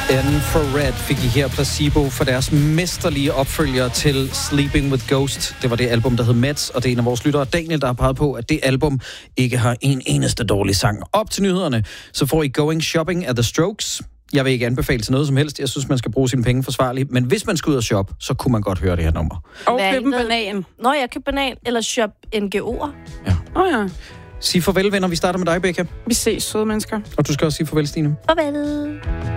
Infrared fik I her Placebo for deres mesterlige opfølger til Sleeping with Ghost. Det var det album, der hed Mets, og det er en af vores lyttere, Daniel, der har peget på, at det album ikke har en eneste dårlig sang. Op til nyhederne, så får I Going Shopping af The Strokes. Jeg vil ikke anbefale til noget som helst. Jeg synes, man skal bruge sine penge forsvarligt. Men hvis man skal ud og shoppe, så kunne man godt høre det her nummer. Og købe en banan. Nå, jeg køber banan, eller shop NGO'er. Ja. Ja. Sig farvel, venner. Vi starter med dig, Becca. Vi ses, søde mennesker. Og du skal også sige farvel, Stine. Farvel.